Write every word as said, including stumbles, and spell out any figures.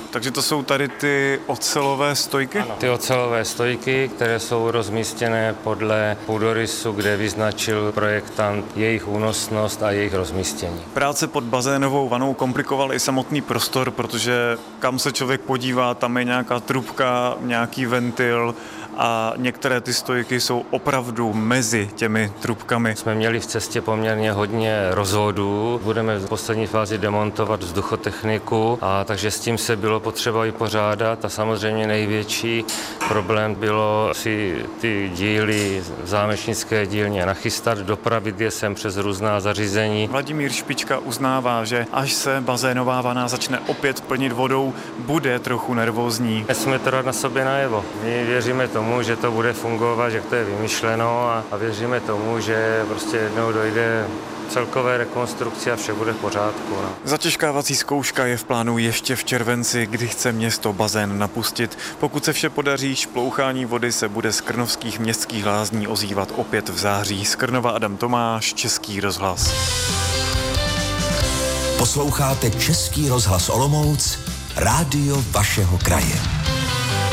Takže to jsou tady ty ocelové stojky? Ano. Ty ocelové stojky, které jsou rozmístěné podle půdorysu, kde vyznačil projektant jejich únosnost a jejich rozmístění. Práce pod bazénovou vanou komplikoval i samotný prostor, protože kam se člověk podívá, tam je nějaká trubka, nějaký ventil a některé ty stojky jsou opravdu mezi těmi trubkami. Jsme měli v cestě poměrně hodně rozvodů. Budeme v poslední fázi demontovat vzduchotechniku, a takže s tím se bylo potřeba vypořádat a samozřejmě největší problém bylo si ty díly v zámečnické dílně nachystat, dopravit je sem přes různá zařízení. Vladimír Špička uznává, že až se bazénová vana začne opět plnit vodou, bude trochu nervózní. Nesmíme to dát na sobě najevo. My věříme tomu, že to bude fungovat, že to je vymyšleno a, a věříme tomu, že prostě jednou dojde celkové rekonstrukci a vše bude v pořádku. No. Zatěžkávací zkouška je v plánu ještě v červenci, kdy chce město bazén napustit. Pokud se vše podaří, šplouchání vody se bude z krnovských městských lázní ozývat opět v září. Z Krnova Adam Tomáš, Český rozhlas. Posloucháte Český rozhlas Olomouc, rádio vašeho kraje.